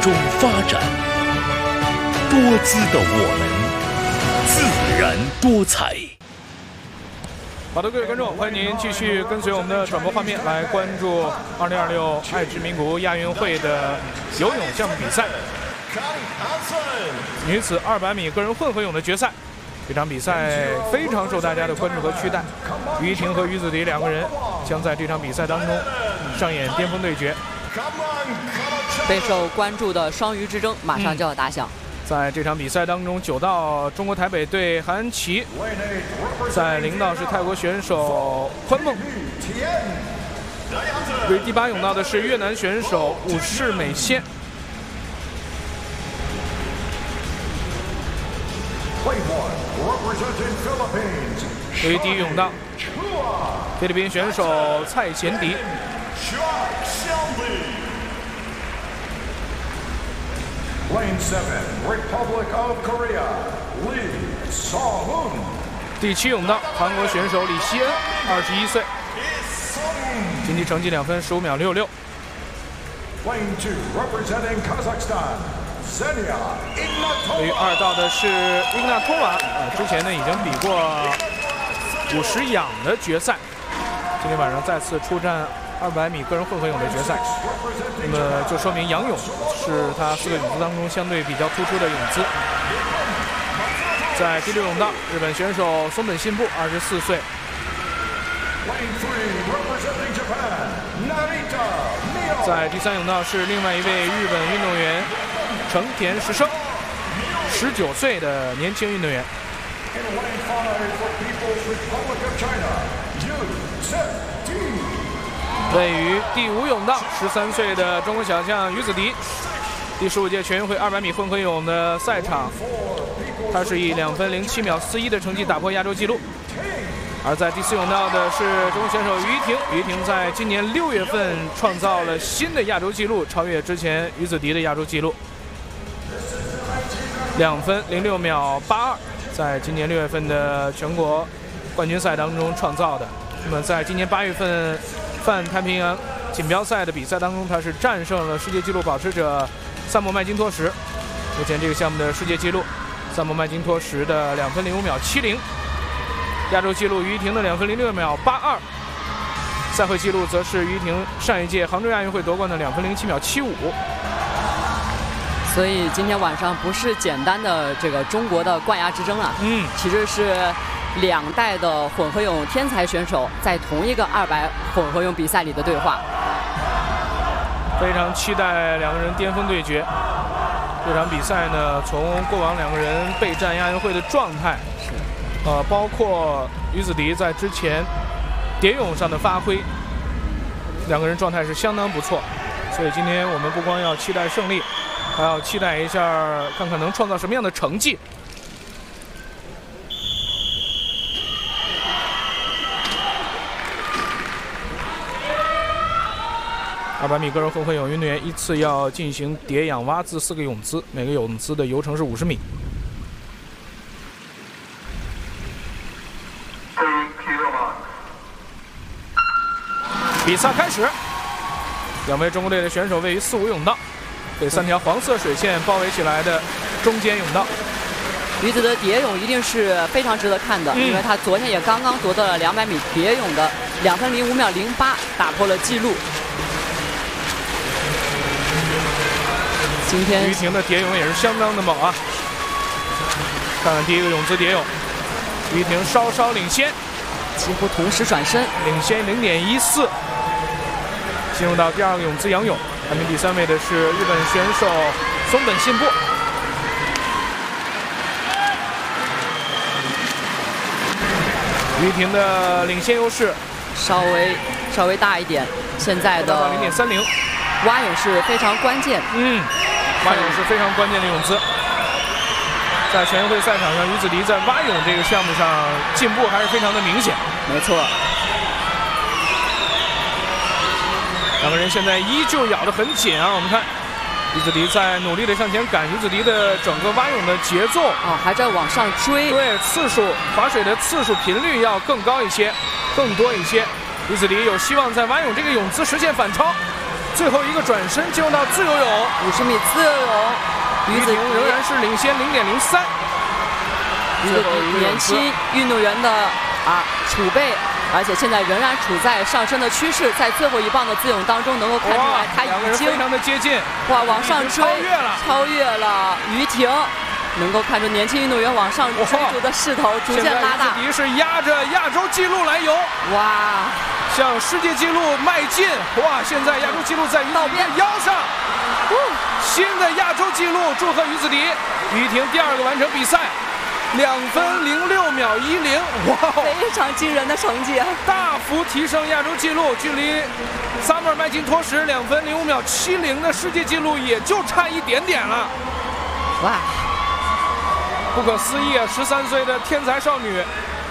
中发展，多姿的我们，自然多彩。 好的，各位观众，欢迎您继续跟随我们的转播画面来关注2026爱知名古屋亚运会的游泳项目比赛，女子200米个人混合泳的决赛。这场比赛非常受大家的关注和期待，于婷和于子迪2个人将在这场比赛当中上演巅峰对决。 备受关注的双鱼之争马上就要打响。 在这场比赛当中，9道中国台北队韩安琪，在0道是泰国选手宽梦，为第8泳道的是越南选手武世美仙。对于第1泳道，菲律宾选手蔡贤迪。第7泳道，韩国选手李希恩，21岁，竞技成绩2分15秒66。对于2道的是伊纳托瓦，之前呢已经比过50仰的决赛，今天晚上再次出战200米个人混合泳的决赛。那么就说明仰泳是他4个泳姿当中相对比较突出的泳姿。在第6泳道，日本选手松本信步，24岁。在第3泳道是另外一位日本运动员成田实生，19岁的年轻运动员。位于第5泳道，13岁的中国小将于子迪，第15届全运会200米混合泳的赛场，他是以2分07秒41的成绩打破亚洲纪录。而在第4泳道的是中国选手于婷，于婷在今年6月份创造了新的亚洲纪录，超越之前于子迪的亚洲纪录，2分06秒82，在今年6月份的全国冠军赛当中创造的。那么在今年8月份泛太平洋锦标赛的比赛当中，他是战胜了世界纪录保持者萨姆麦金托什，目前这个项目的世界纪录萨姆麦金托什的2分05秒70，亚洲纪录于婷的2分06秒82，赛会纪录则是于婷上一届杭州亚运会夺冠的2分07秒75。 所以今天晚上不是简单的这个中国的冠亚之争啊，其实是2代的混合泳天才选手在同一个200混合泳比赛里的对话。 非常期待2个人巅峰对决。这场比赛呢，从过往2个人备战亚运会的状态，包括于子迪在之前蝶泳上的发挥，2个人状态是相当不错。所以今天我们不光要期待胜利，还要期待一下，看看能创造什么样的成绩。200米个人混合泳运动员依次要进行蝶仰蛙姿4个泳姿，每个泳姿的游程是50米。比赛开始，2位中国队的选手位于4、5泳道，被3条黄色水线包围起来的中间泳道。 于子的蝶泳一定是非常值得看的，因为他昨天也刚刚夺得了200米蝶泳的2分05秒08，打破了纪录。今天于婷的蝶泳也是相当的猛啊！看看第1个泳姿蝶泳，于婷稍稍领先， 几乎同时转身， 领先0.14。进入到第2个泳姿仰泳，排名第3位的是日本选手松本信步。于婷的领先优势稍微大一点，现在的 0.30。 蛙泳是非常关键， 蛙泳是非常关键的泳姿。在全运会赛场上，于子迪在蛙泳这个项目上进步还是非常的明显。 没错。 2个人现在依旧咬得很紧啊！我们看于子迪在努力的向前赶，于子迪的整个蛙泳的节奏还在往上追， 对，次数划水的次数频率要更高一些，更多一些。于子迪有希望在蛙泳这个泳姿实现反超。 最后一个转身进入到自由泳 ，50米自由泳， 于婷仍然是领先0.03。 一个年轻运动员的储备，而且现在仍然处在上升的趋势，在最后一棒的自泳当中，能够看出来他已经非常的接近， 往上追，超越了于婷。能够看出年轻运动员往上追逐的势头逐渐拉大。 于是压着亚洲纪录来游，向世界纪录迈进。现在亚洲纪录在于子迪腰上，新的亚洲纪录，祝贺于子迪。于婷第2个完成比赛，2分06秒10， 非常惊人的成绩， 大幅提升亚洲纪录，距离萨默尔麦金托什2分05秒70的世界纪录也就差一点点了。不可思议啊！13岁的天才少女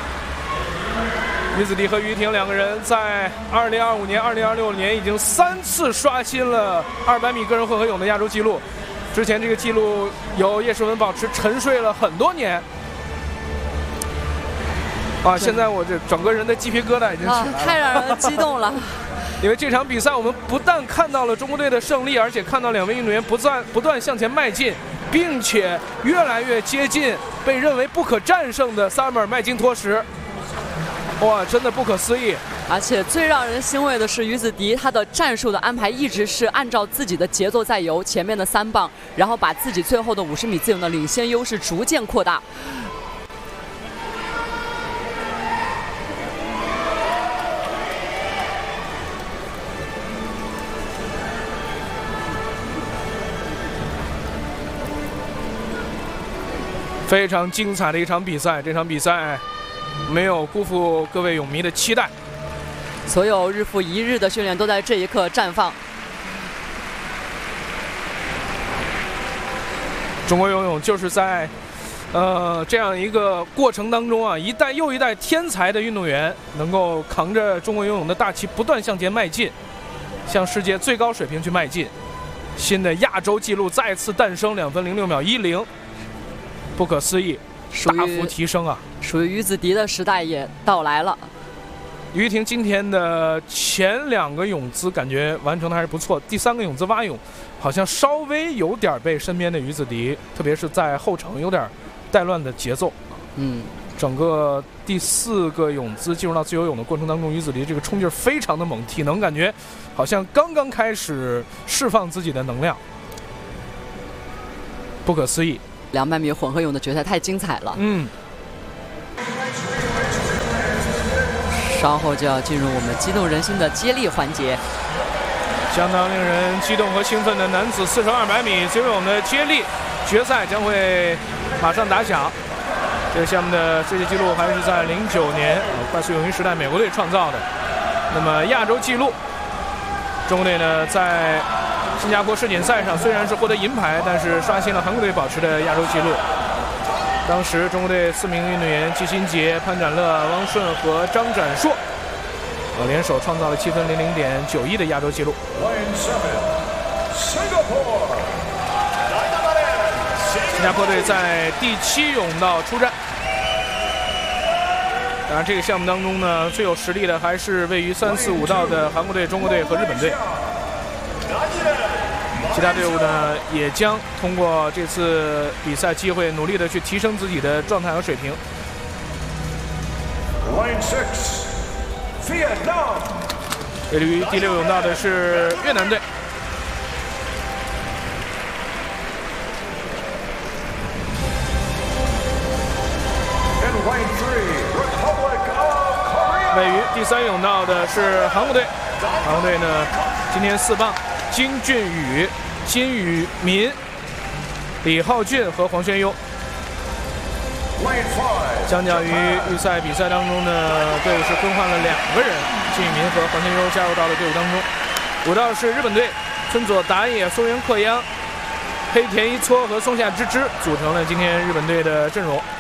于子迪和于婷2个人在2025年、2026年已经3次刷新了200米个人混合泳的亚洲纪录。之前这个纪录由叶诗文保持沉睡了很多年。现在我这整个人的鸡皮疙瘩已经起来了， 太让人激动了。 因为这场比赛我们不但看到了中国队的胜利，而且看到2位运动员不断向前迈进，并且越来越接近被认为不可战胜的萨默尔麦金托什。真的不可思议！ 而且最让人欣慰的是，于子迪他的战术的安排一直是按照自己的节奏在游，前面的3棒，然后把自己最后的50米自由的领先优势逐渐扩大。 非常精彩的一场比赛，这场比赛没有辜负各位泳迷的期待。 所有日复一日的训练都在这一刻绽放。 中国游泳就是在这样一个过程当中一代又一代天才的运动员能够扛着中国游泳的大旗不断向前迈进，向世界最高水平去迈进。新的亚洲纪录再次诞生，2分06秒10，不可思议，大幅提升啊！ 属于于子迪的时代也到来了。 于婷今天的前2个泳姿感觉完成的还是不错，第3个泳姿蛙泳好像稍微有点被身边的于子迪，特别是在后程有点带乱的节奏。整个第4个泳姿进入到自由泳的过程当中，于子迪这个冲劲非常的猛，体能感觉好像刚刚开始释放自己的能量，不可思议。 200米混合泳的决赛太精彩了。稍后就要进入我们激动人心的接力环节， 相当令人激动和兴奋的男子4乘200米自由泳的接力决赛将会马上打响。这个项目的世界纪录还是在09年快速泳衣时代美国队创造的。那么亚洲纪录，中国队呢在新加坡世锦赛上虽然是获得银牌，但是刷新了韩国队保持的亚洲纪录。当时中国队4名运动员季新杰、潘展乐、汪顺和张展硕联手创造了7分00.91的亚洲纪录。新加坡队在第7泳道出战。当然，这个项目当中呢，最有实力的还是位于3、4、5道的韩国队、中国队和日本队。其他队伍呢，也将通过这次比赛机会，努力的去提升自己的状态和水平。位于第6泳道的是越南队。位于第3泳道的是韩国队。韩国队呢，今天4棒。金俊宇、金宇民、李浩俊和黄轩优。相较于预赛比赛当中呢，队伍是更换了2个人，金宇民和黄轩优加入到了队伍当中。5道是日本队，村佐达也、松原克央、黑田一撮和松下之之组成了今天日本队的阵容。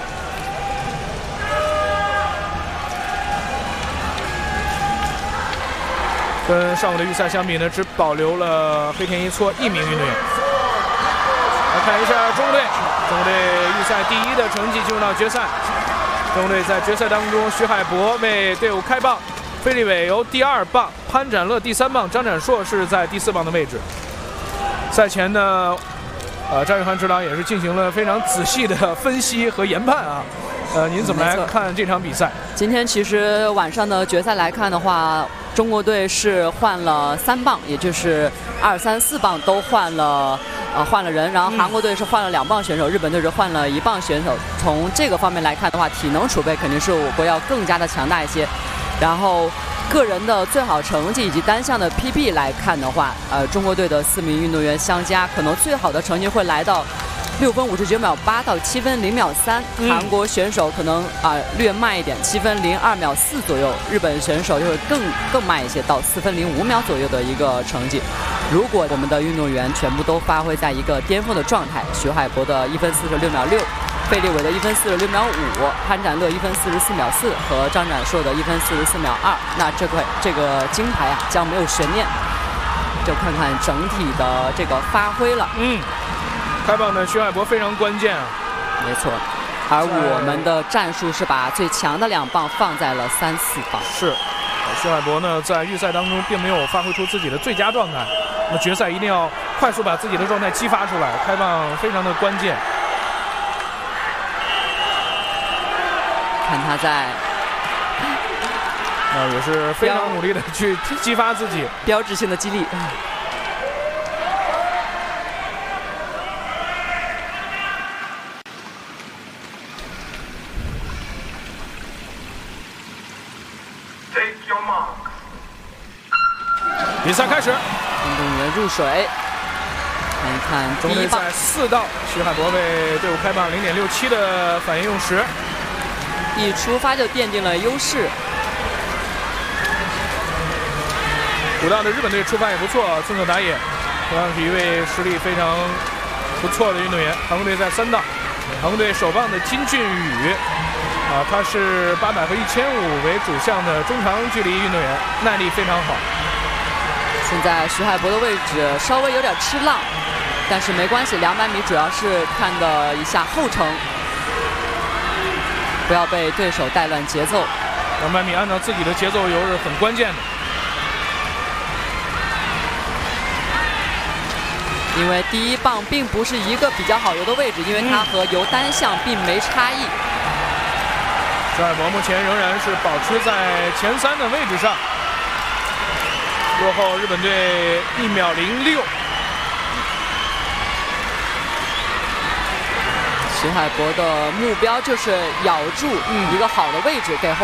跟上午的预赛相比呢，只保留了黑田一撮1名运动员。来看一下中国队，中国队预赛第1的成绩进入到决赛。中国队在决赛当中，徐海博为队伍开棒费立伟由第2棒，潘展乐第3棒，张展硕是在第4棒的位置。赛前呢，张雨涵指导也是进行了非常仔细的分析和研判啊。您怎么来看这场比赛？ 今天其实晚上的决赛来看的话，中国队是换了3棒，也就是2、3、4棒都换了人，然后韩国队是换了2棒选手，日本队是换了1棒选手。从这个方面来看的话，体能储备肯定是我国要更加的强大一些。然后个人的最好成绩以及单项的 PB 来看的话，中国队的4名运动员相加，可能最好的成绩会来到6分59秒8到7分0秒3，韩国选手可能略慢一点，7分02秒4左右，日本选手就会更慢一些，到4分05秒左右的一个成绩。如果我们的运动员全部都发挥在一个巅峰的状态，徐海博的1分46秒6，费立伟的1分46秒5，潘展乐1分44秒4和张展硕的1分44秒2，那这个金牌将没有悬念，就看看整体的这个发挥了。 开棒的徐海博非常关键啊， 没错。而我们的战术是把最强的2棒放在了3、4棒。 是，徐海博呢在预赛当中并没有发挥出自己的最佳状态，那么决赛一定要快速把自己的状态激发出来，开棒非常的关键。 看他在， 也是非常努力的去激发自己， 标志性的激励。 比赛开始， 运动员入水，看一看中国队在4道，徐海博为队伍开棒0.67的反应用时， 一出发就奠定了优势。 5道的日本队出发也不错，村口打野同样是一位实力非常不错的运动员。韩国队在3道，韩国队首棒的金俊宇他是800和1500为主项的中长距离运动员，耐力非常好。 现在徐海博的位置稍微有点吃浪，但是没关系，200米主要是看的一下后程，不要被对手带乱节奏。 200米按照自己的节奏游是很关键的， 因为第1棒并不是一个比较好游的位置，因为它和游单项并没差异。 徐海博目前仍然是保持在前3的位置上，落后日本队1秒06。 徐海博的目标就是咬住一个好的位置给后